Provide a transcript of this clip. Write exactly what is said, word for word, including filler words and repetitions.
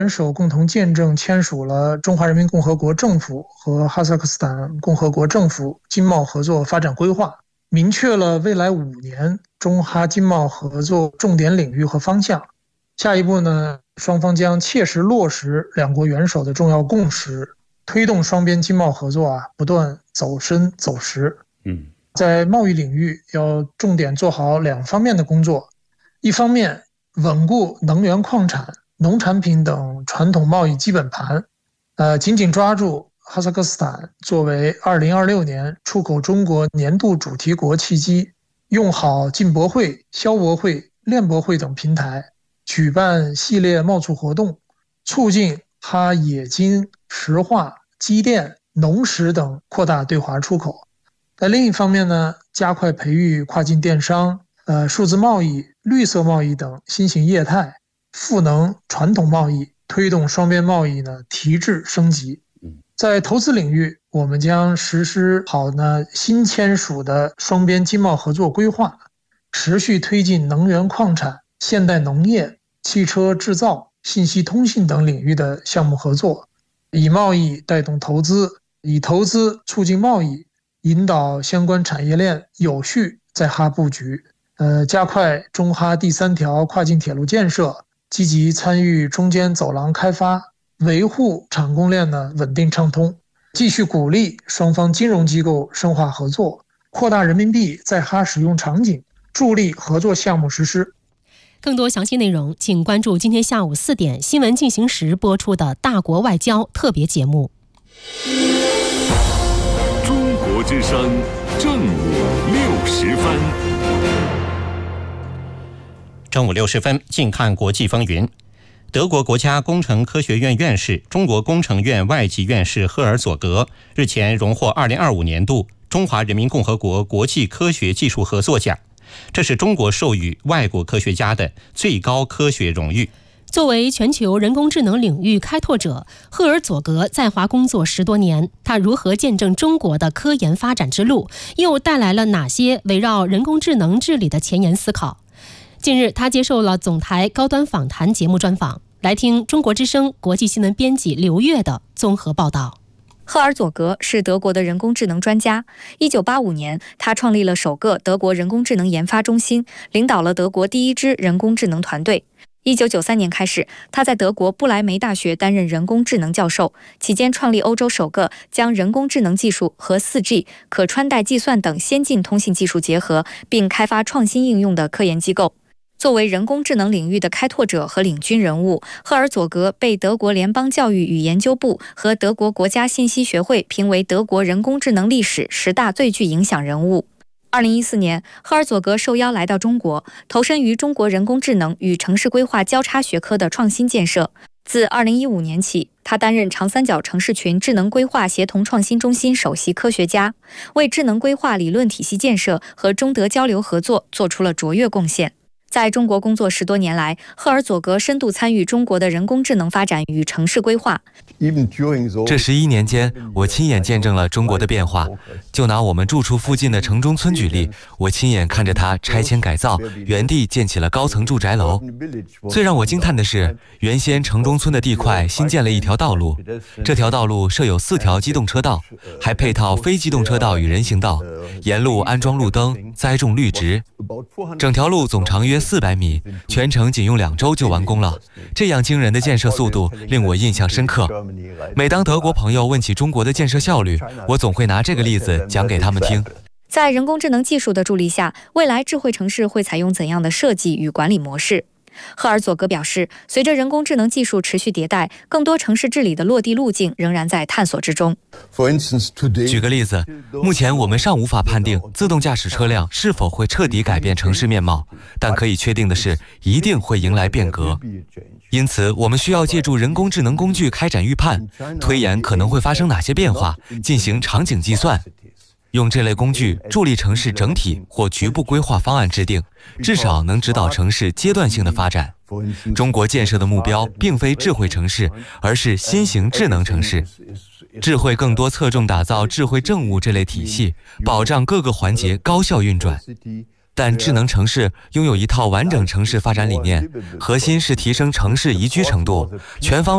元首共同见证签署了中华人民共和国政府和哈萨克斯坦共和国政府经贸合作发展规划，明确了未来五年中哈经贸合作重点领域和方向。下一步呢，双方将切实落实两国元首的重要共识，推动双边经贸合作啊不断走深走实。 嗯， 在贸易领域要重点做好两方面的工作，一方面稳固能源、矿产、农产品等传统贸易基本盘，呃，紧紧抓住哈萨克斯坦作为二零二六年出口中国年度主题国契机，用好进博会、消博会、链博会等平台，举办系列贸促活动，促进哈冶金、石化、机电、农食等扩大对华出口。在另一方面呢，加快培育跨境电商、呃数字贸易、绿色贸易等新型业态，赋能传统贸易，推动双边贸易呢提质升级。在投资领域，我们将实施好呢新签署的双边经贸合作规划，持续推进能源、矿产、现代农业、汽车制造、信息通信等领域的项目合作，以贸易带动投资，以投资促进贸易，引导相关产业链有序在哈布局。呃，加快中哈第三条跨境铁路建设，积极参与中间走廊开发，维护产供链的稳定畅通，继续鼓励双方金融机构深化合作，扩大人民币在哈使用场景，助力合作项目实施。 更多详细内容，请关注今天下午四点新闻进行时播出的大国外交特别节目。 中国之声正午六时分。 正午六时分，近看国际风云。德国国家工程科学院院士、中国工程院外籍院士赫尔佐格日前荣获二零二五年度中华人民共和国国际科学技术合作奖，这是中国授予外国科学家的最高科学荣誉。 作为全球人工智能领域开拓者，赫尔佐格在华工作十多年，他如何见证中国的科研发展之路，又带来了哪些围绕人工智能治理的前沿思考？近日，他接受了总台高端访谈节目专访，来听中国之声国际新闻编辑刘月的综合报道。 赫尔佐格是德国的人工智能专家。一九八五年，他创立了首个德国人工智能研发中心，领导了德国第一支人工智能团队。一九九三年开始，他在德国不莱梅大学担任人工智能教授，期间创立欧洲首个将人工智能技术和 四 G、可穿戴计算等先进通信技术结合，并开发创新应用的科研机构。作为人工智能领域的开拓者和领军人物，赫尔佐格被德国联邦教育与研究部和德国国家信息学会评为德国人工智能历史十大最具影响人物。二零一四年，赫尔佐格受邀来到中国，投身于中国人工智能与城市规划交叉学科的创新建设。自二零一五年起，他担任长三角城市群智能规划协同创新中心首席科学家，为智能规划理论体系建设和中德交流合作做出了卓越贡献。在中国工作十多年来，赫尔佐格深度参与中国的人工智能发展与城市规划。 这十一年间，我亲眼见证了中国的变化。就拿我们住处附近的城中村举例，我亲眼看着它拆迁改造，原地建起了高层住宅楼。最让我惊叹的是，原先城中村的地块新建了一条道路，这条道路设有四条机动车道，还配套非机动车道与人行道，沿路安装路灯，栽种绿植。整条路总长约四百米，全程仅用两周就完工了。这样惊人的建设速度令我印象深刻。每当德国朋友问起中国的建设效率，我总会拿这个例子讲给他们听。 在人工智能技术的助力下，未来智慧城市会采用怎样的设计与管理模式？赫尔佐格表示，随着人工智能技术持续迭代，更多城市治理的落地路径仍然在探索之中。 举个例子，目前我们尚无法判定自动驾驶车辆是否会彻底改变城市面貌，但可以确定的是，一定会迎来变革。因此，我们需要借助人工智能工具开展预判，推演可能会发生哪些变化，进行场景计算。用这类工具助力城市整体或局部规划方案制定，至少能指导城市阶段性的发展。中国建设的目标并非智慧城市，而是新型智能城市。智慧更多侧重打造智慧政务这类体系，保障各个环节高效运转。但智能城市拥有一套完整城市发展理念，核心是提升城市宜居程度，全方位